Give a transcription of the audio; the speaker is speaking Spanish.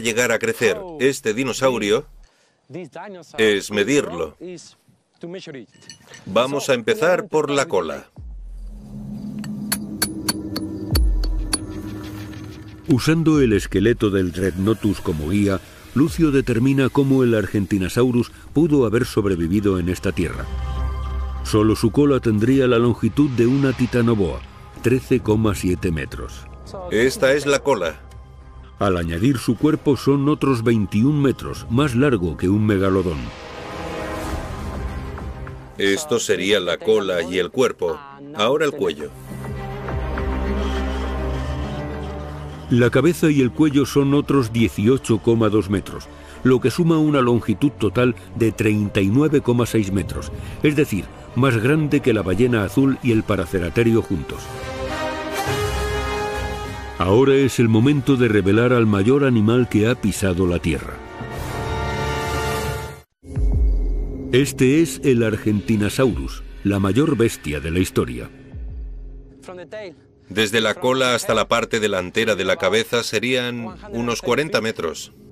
llegar a crecer este dinosaurio es medirlo. Vamos a empezar por la cola. Usando el esqueleto del Rhetonotus como guía, Lucio determina cómo el Argentinosaurus pudo haber sobrevivido en esta tierra. Solo su cola tendría la longitud de una titanoboa, 13,7 metros. Esta es la cola. Al añadir su cuerpo son otros 21 metros, más largo que un megalodón. Esto sería la cola y el cuerpo. Ahora el cuello. La cabeza y el cuello son otros 18,2 metros, lo que suma una longitud total de 39,6 metros, es decir, más grande que la ballena azul y el Paraceraterio juntos. Ahora es el momento de revelar al mayor animal que ha pisado la Tierra. Este es el Argentinosaurus, la mayor bestia de la historia. Desde la cola hasta la parte delantera de la cabeza serían unos 40 metros.